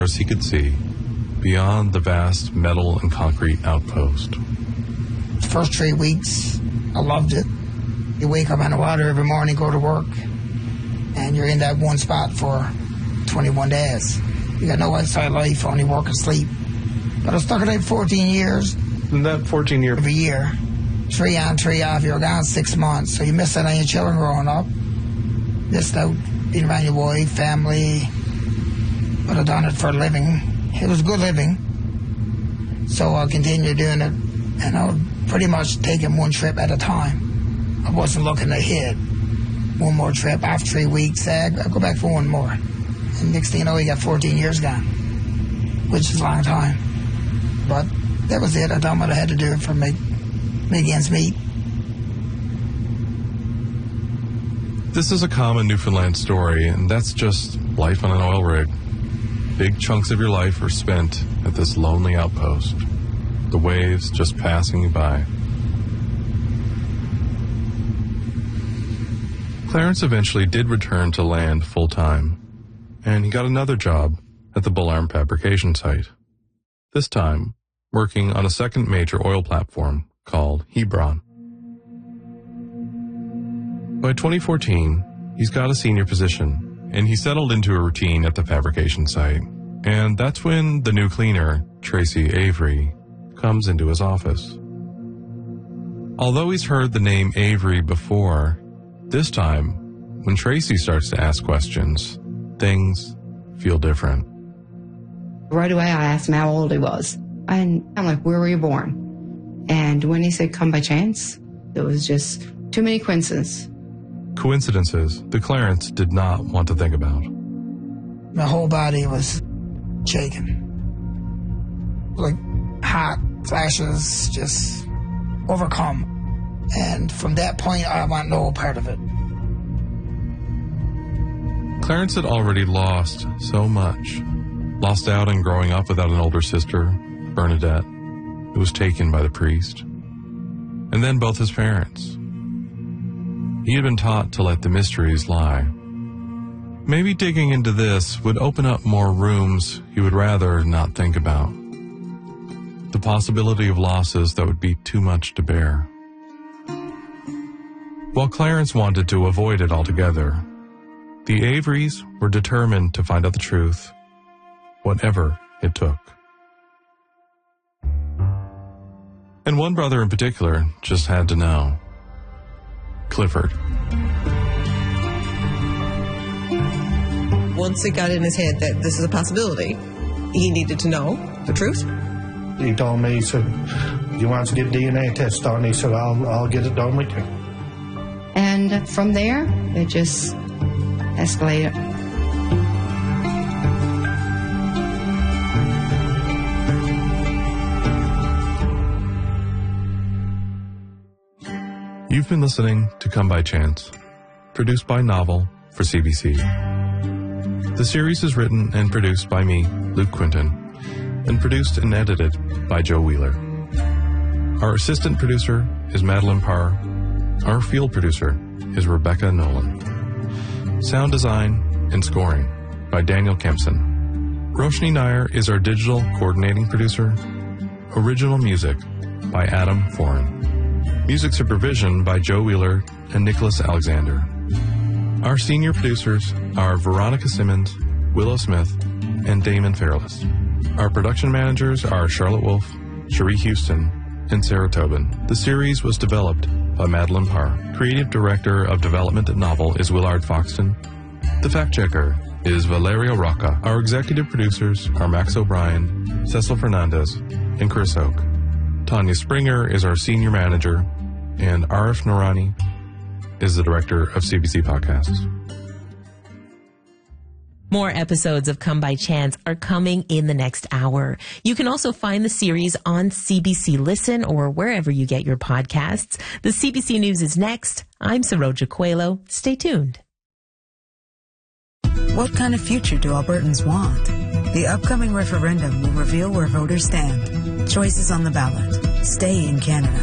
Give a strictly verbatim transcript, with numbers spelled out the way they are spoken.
as he could see beyond the vast metal and concrete outpost. First three weeks, I loved it. You wake up on the water every morning, go to work, and you're in that one spot for twenty-one days. You got no outside life, only work and sleep. But I was stuck at it fourteen years. In that fourteen year... Every year. Three on, three off. You're gone six months. So you missed out on your children growing up. Missed out being around your wife, family. But I done it for a living. It was good living. So I continued doing it. And I was pretty much taking one trip at a time. I wasn't looking ahead. One more trip. After three weeks, uh, I'll go back for one more. And next thing you know, you got fourteen years gone. Which is a long time. But that was it. I done what I had to do for make, make ends meet. This is a common Newfoundland story, and that's just life on an oil rig. Big chunks of your life are spent at this lonely outpost. The waves just passing you by. Clarence eventually did return to land full-time, and he got another job at the Bull Arm fabrication site. This time, working on a second major oil platform called Hebron. By twenty fourteen, he's got a senior position, and he settled into a routine at the fabrication site. And that's when the new cleaner, Tracy Avery, comes into his office. Although he's heard the name Avery before, this time, when Tracy starts to ask questions, things feel different. Right away, I asked him how old he was. And I'm like, where were you born? And when he said, come by chance, it was just too many coincidences. Coincidences that Clarence did not want to think about. My whole body was shaking. Like hot flashes, just overcome. And from that point, I want no part of it. Clarence had already lost so much. Lost out in growing up without an older sister, Bernadette, who was taken by the priest. And then both his parents. He had been taught to let the mysteries lie. Maybe digging into this would open up more rooms he would rather not think about. The possibility of losses that would be too much to bear. While Clarence wanted to avoid it altogether, the Averys were determined to find out the truth, whatever it took. And one brother in particular just had to know. Clifford. Once it got in his head that this is a possibility, he needed to know the truth. He told me, he said, you want to get a D N A test done? He said, I'll, I'll get it done with you. And from there, it just escalated. You've been listening to Come By Chance, produced by Novel for C B C. The series is written and produced by me, Luke Quinton, and produced and edited by Joe Wheeler. Our assistant producer is Madeline Parr. Our field producer is Rebecca Nolan. Sound design and scoring by Daniel Kempson. Roshni Nair is our digital coordinating producer. Original music by Adam Foran. Music supervision by Joe Wheeler and Nicholas Alexander. Our senior producers are Veronica Simmons, Willow Smith, and Damon Fairless. Our production managers are Charlotte Wolf, Cherie Houston, and Sarah Tobin. The series was developed by Madeline Parr. Creative Director of Development at Novel is Willard Foxton. The fact checker is Valerio Rocca. Our executive producers are Max O'Brien, Cecil Fernandez, and Chris Oak. Tanya Springer is our senior manager, and Arif Noorani is the director of C B C Podcasts. More episodes of Come By Chance are coming in the next hour. You can also find the series on C B C Listen or wherever you get your podcasts. The C B C News is next. I'm Saroja Coelho. Stay tuned. What kind of future do Albertans want? The upcoming referendum will reveal where voters stand. Choices on the ballot. Stay in Canada.